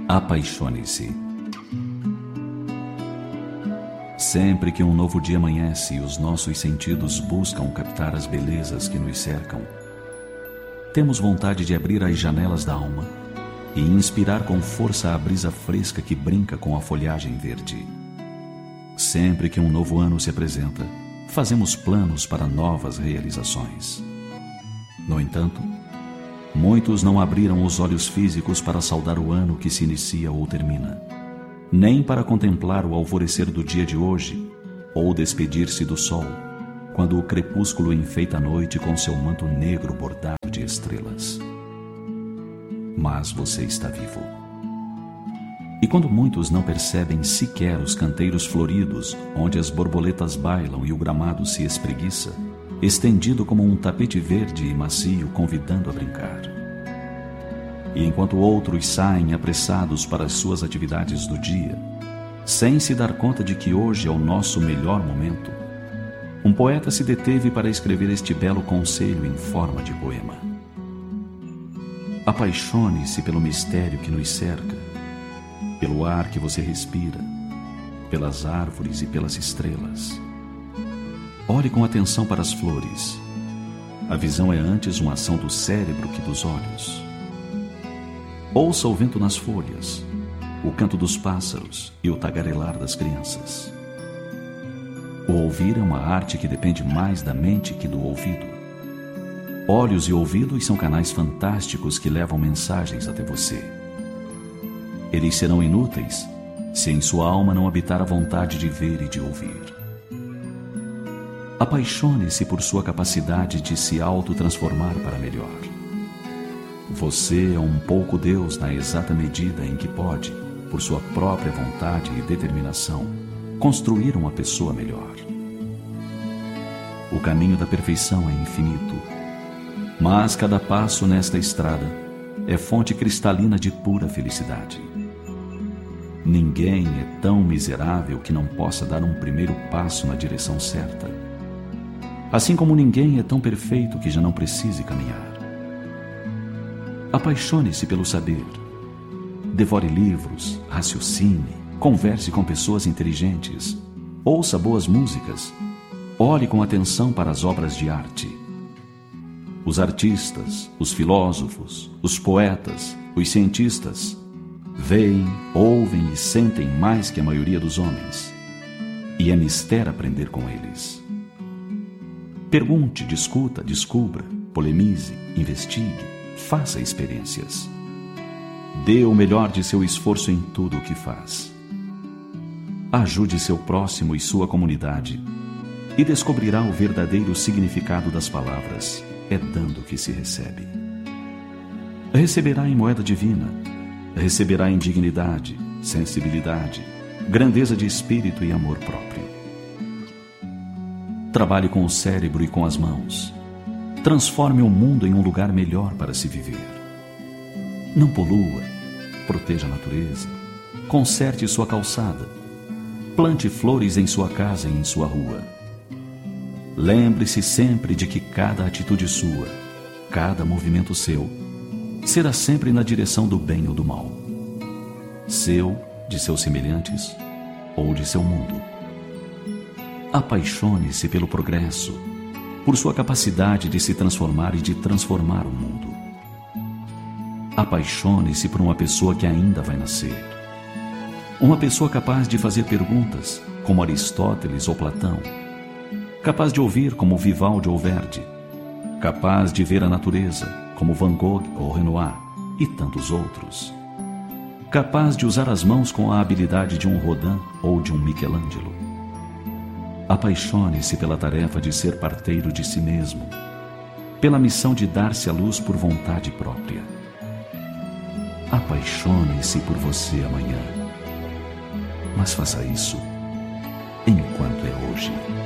Apaixone-se. Sempre que um novo dia amanhece e os nossos sentidos buscam captar as belezas que nos cercam, temos vontade de abrir as janelas da alma e inspirar com força a brisa fresca que brinca com a folhagem verde. Sempre que um novo ano se apresenta, fazemos planos para novas realizações. No entanto, muitos não abriram os olhos físicos para saudar o ano que se inicia ou termina, nem para contemplar o alvorecer do dia de hoje ou despedir-se do sol, quando o crepúsculo enfeita a noite com seu manto negro bordado de estrelas. Mas você está vivo. E quando muitos não percebem sequer os canteiros floridos, onde as borboletas bailam e o gramado se espreguiça, estendido como um tapete verde e macio convidando a brincar. E enquanto outros saem apressados para as suas atividades do dia, sem se dar conta de que hoje é o nosso melhor momento, um poeta se deteve para escrever este belo conselho em forma de poema. Apaixone-se pelo mistério que nos cerca, pelo ar que você respira, pelas árvores e pelas estrelas. Olhe com atenção para as flores. A visão é antes uma ação do cérebro que dos olhos. Ouça o vento nas folhas, o canto dos pássaros e o tagarelar das crianças. O ouvir é uma arte que depende mais da mente que do ouvido. Olhos e ouvidos são canais fantásticos que levam mensagens até você. Eles serão inúteis se em sua alma não habitar a vontade de ver e de ouvir. Apaixone-se por sua capacidade de se autotransformar para melhor. Você é um pouco Deus na exata medida em que pode, por sua própria vontade e determinação, construir uma pessoa melhor. O caminho da perfeição é infinito, mas cada passo nesta estrada é fonte cristalina de pura felicidade. Ninguém é tão miserável que não possa dar um primeiro passo na direção certa, assim como ninguém é tão perfeito que já não precise caminhar. Apaixone-se pelo saber. Devore livros, raciocine, converse com pessoas inteligentes, ouça boas músicas, olhe com atenção para as obras de arte. Os artistas, os filósofos, os poetas, os cientistas veem, ouvem e sentem mais que a maioria dos homens, e é mister aprender com eles. Pergunte, discuta, descubra, polemize, investigue, faça experiências. Dê o melhor de seu esforço em tudo o que faz. Ajude seu próximo e sua comunidade e descobrirá o verdadeiro significado das palavras: é dando que se recebe. Receberá em moeda divina, receberá em dignidade, sensibilidade, grandeza de espírito e amor próprio. Trabalhe com o cérebro e com as mãos. Transforme o mundo em um lugar melhor para se viver. Não polua, proteja a natureza, conserte sua calçada, plante flores em sua casa e em sua rua. Lembre-se sempre de que cada atitude sua, cada movimento seu, será sempre na direção do bem ou do mal. Seu, de seus semelhantes ou de seu mundo. Apaixone-se pelo progresso, por sua capacidade de se transformar e de transformar o mundo. Apaixone-se por uma pessoa que ainda vai nascer. Uma pessoa capaz de fazer perguntas, como Aristóteles ou Platão. Capaz de ouvir, como Vivaldi ou Verdi. Capaz de ver a natureza, como Van Gogh ou Renoir, e tantos outros. Capaz de usar as mãos com a habilidade de um Rodin ou de um Michelangelo. Apaixone-se pela tarefa de ser parteiro de si mesmo, pela missão de dar-se à luz por vontade própria. Apaixone-se por você amanhã, mas faça isso enquanto é hoje.